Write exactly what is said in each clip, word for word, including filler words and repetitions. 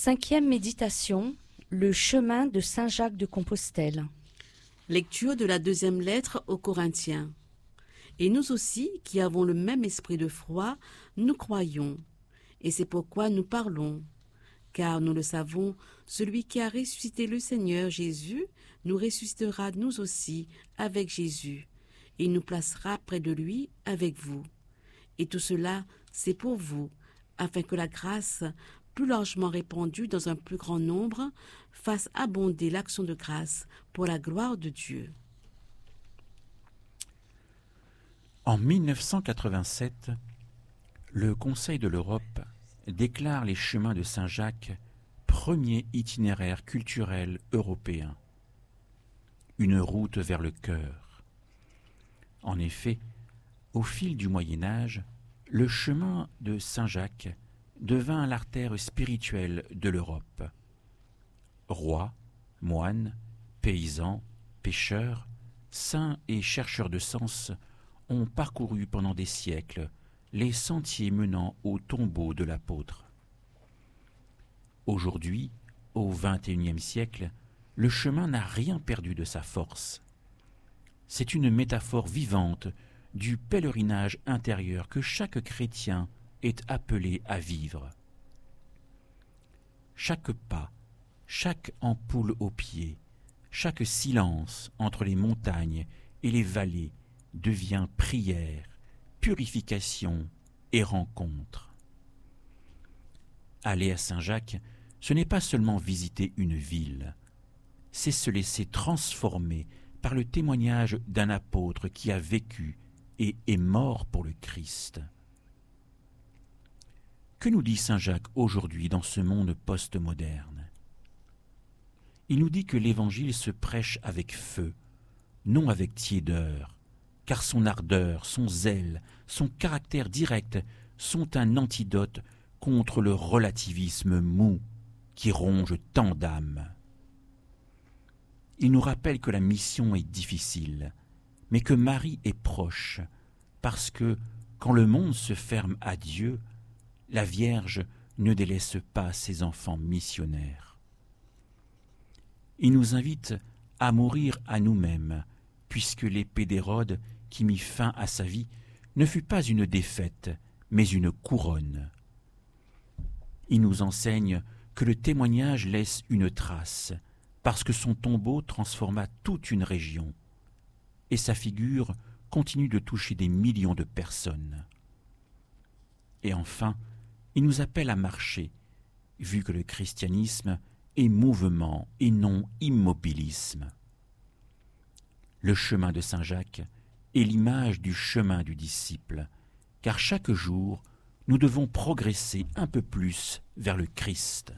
Cinquième méditation, le chemin de saint Jacques de Compostelle. Lecture de la deuxième lettre aux Corinthiens. Et nous aussi, qui avons le même esprit de foi, nous croyons, et c'est pourquoi nous parlons. Car nous le savons, celui qui a ressuscité le Seigneur Jésus nous ressuscitera nous aussi avec Jésus, et nous placera près de lui avec vous. Et tout cela, c'est pour vous, afin que la grâce, plus largement répandue dans un plus grand nombre, fasse abonder l'action de grâce pour la gloire de Dieu. En mille neuf cent quatre-vingt-sept, le Conseil de l'Europe déclare les chemins de Saint-Jacques premier itinéraire culturel européen, une route vers le cœur. En effet, au fil du Moyen-Âge, le chemin de Saint-Jacques devint l'artère spirituelle de l'Europe. Rois, moines, paysans, pêcheurs, saints et chercheurs de sens ont parcouru pendant des siècles les sentiers menant au tombeau de l'apôtre. Aujourd'hui, au vingt et unième siècle, le chemin n'a rien perdu de sa force. C'est une métaphore vivante du pèlerinage intérieur que chaque chrétien est appelé à vivre. Chaque pas, chaque ampoule au pied, chaque silence entre les montagnes et les vallées devient prière, purification et rencontre. Aller à Saint-Jacques, ce n'est pas seulement visiter une ville, c'est se laisser transformer par le témoignage d'un apôtre qui a vécu et est mort pour le Christ. Que nous dit saint Jacques aujourd'hui dans ce monde postmoderne? Il nous dit que l'Évangile se prêche avec feu, non avec tiédeur, car son ardeur, son zèle, son caractère direct sont un antidote contre le relativisme mou qui ronge tant d'âmes. Il nous rappelle que la mission est difficile, mais que Marie est proche, parce que quand le monde se ferme à Dieu, la Vierge ne délaisse pas ses enfants missionnaires. Il nous invite à mourir à nous-mêmes, puisque l'épée d'Hérode, qui mit fin à sa vie, ne fut pas une défaite, mais une couronne. Il nous enseigne que le témoignage laisse une trace, parce que son tombeau transforma toute une région, et sa figure continue de toucher des millions de personnes. Et enfin, il nous appelle à marcher, vu que le christianisme est mouvement et non immobilisme. Le chemin de Saint-Jacques est l'image du chemin du disciple, car chaque jour, nous devons progresser un peu plus vers le Christ.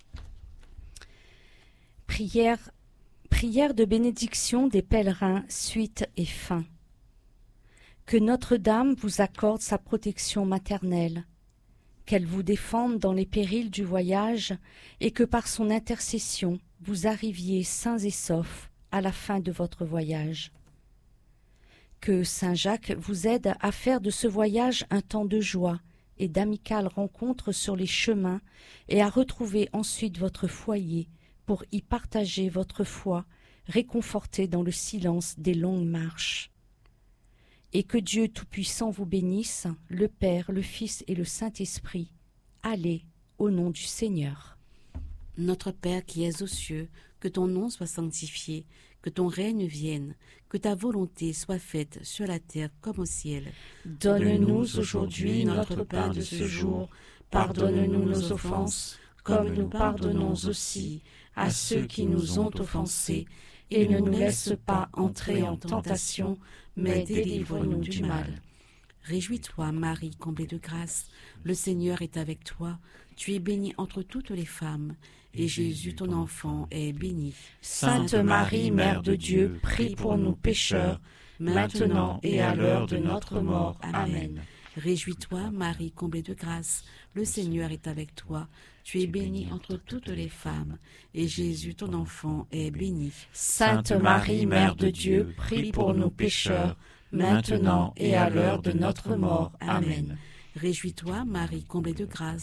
Prière, prière de bénédiction des pèlerins, suite et fin. Que Notre-Dame vous accorde sa protection maternelle, qu'elle vous défende dans les périls du voyage et que par son intercession vous arriviez sains et saufs à la fin de votre voyage. Que saint Jacques vous aide à faire de ce voyage un temps de joie et d'amicales rencontres sur les chemins et à retrouver ensuite votre foyer pour y partager votre foi, réconforté dans le silence des longues marches. Et que Dieu Tout-Puissant vous bénisse, le Père, le Fils et le Saint-Esprit. Allez, au nom du Seigneur. Notre Père qui es aux cieux, que ton nom soit sanctifié, que ton règne vienne, que ta volonté soit faite sur la terre comme au ciel. Donne-nous aujourd'hui notre pain de ce jour. Pardonne-nous nos offenses, comme nous pardonnons aussi à ceux qui nous ont offensés, et ne nous laisse pas entrer en tentation, mais délivre-nous du mal. Réjouis-toi, Marie, comblée de grâce, le Seigneur est avec toi. Tu es bénie entre toutes les femmes, et Jésus, ton enfant, est béni. Sainte Marie, Mère de Dieu, prie pour nous pécheurs, maintenant et à l'heure de notre mort. Amen. Réjouis-toi, Marie, comblée de grâce, le Seigneur est avec toi. Tu es bénie entre toutes les femmes, et Jésus, ton enfant, est béni. Sainte Marie, Mère de Dieu, prie pour nous pécheurs, maintenant et à l'heure de notre mort. Amen. Réjouis-toi, Marie, comblée de grâce,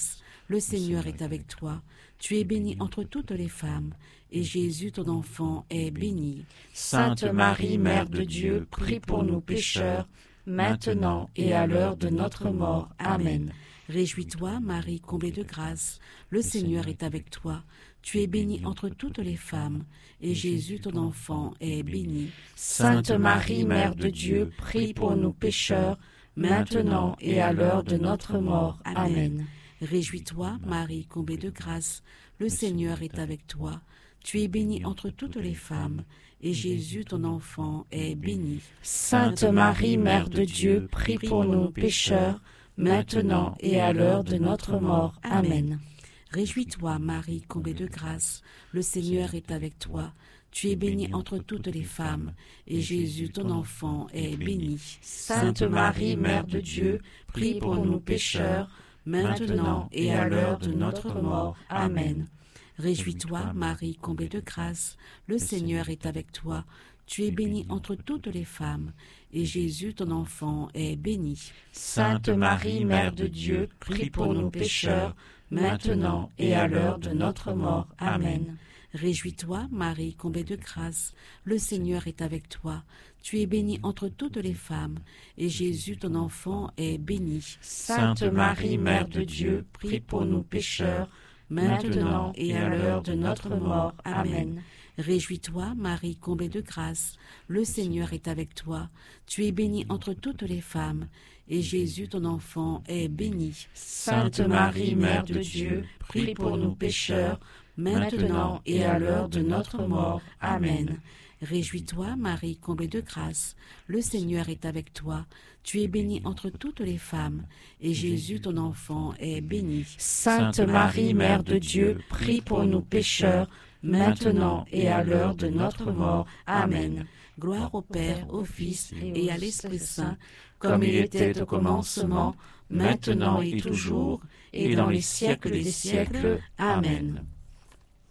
Le Seigneur est avec toi. Tu es bénie entre toutes les femmes, et Jésus, ton enfant, est béni. Sainte Marie, Mère de Dieu, prie pour nous pécheurs, maintenant et à l'heure de notre mort. Amen. Réjouis-toi, Marie, comblée de grâce. Le Seigneur est avec toi. Tu es bénie entre toutes les femmes, et Jésus, ton enfant, est béni. Sainte Marie, Mère de Dieu, prie pour nous pécheurs, maintenant et à l'heure de notre mort. Amen. Réjouis-toi, Marie, comblée de grâce. Le Seigneur est avec toi. Tu es bénie entre toutes les femmes, et Jésus, ton enfant, est béni. Sainte Marie, Mère de Dieu, prie pour nous pécheurs, maintenant et à l'heure de notre mort. Amen. Réjouis-toi, Marie, comblée de grâce. Le Seigneur est avec toi. Tu es bénie entre toutes les femmes, et Jésus, ton enfant, est béni. Sainte Marie, Mère de Dieu, prie pour nous pécheurs, maintenant et à l'heure de notre mort. Amen. Réjouis-toi, Marie, comblée de grâce. Le Seigneur est avec toi. Tu es bénie entre toutes les femmes, et Jésus, ton enfant, est béni. Sainte Marie, Mère de Dieu, prie pour nous pécheurs, maintenant et à l'heure de notre mort. Amen. Réjouis-toi, Marie, comblée de grâce. Le Seigneur est avec toi. Tu es bénie entre toutes les femmes, et Jésus, ton enfant, est béni. Sainte Marie, Mère de Dieu, prie pour nous pécheurs, maintenant et à l'heure de notre mort. Amen. Réjouis-toi, Marie, comblée de grâce. Le Seigneur est avec toi. Tu es bénie entre toutes les femmes, et Jésus, ton enfant, est béni. Sainte Marie, Mère de Dieu, prie pour nous pécheurs, maintenant et à l'heure de notre mort. Amen. Réjouis-toi, Marie, comblée de grâce. Le Seigneur est avec toi. Tu es bénie entre toutes les femmes, et Jésus, ton enfant, est béni. Sainte Marie, Mère de Dieu, prie pour nous pécheurs, maintenant et à l'heure de notre mort. Amen. Gloire au Père, au Fils et à l'Esprit Saint, comme il était au commencement, maintenant et toujours, et dans les siècles des siècles. Amen.